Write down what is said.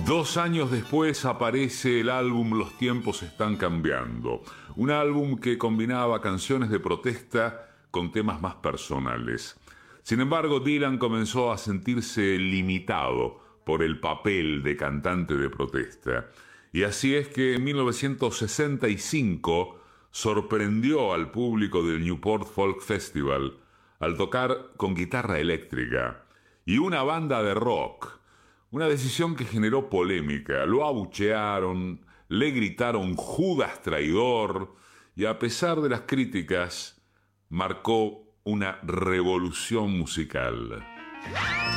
2 años después aparece el álbum Los tiempos están cambiando, un álbum que combinaba canciones de protesta con temas más personales. Sin embargo, Dylan comenzó a sentirse limitado por el papel de cantante de protesta. Y así es que en 1965 sorprendió al público del Newport Folk Festival al tocar con guitarra eléctrica y una banda de rock. Una decisión que generó polémica. Lo abuchearon, le gritaron Judas traidor y a pesar de las críticas, marcó una revolución musical.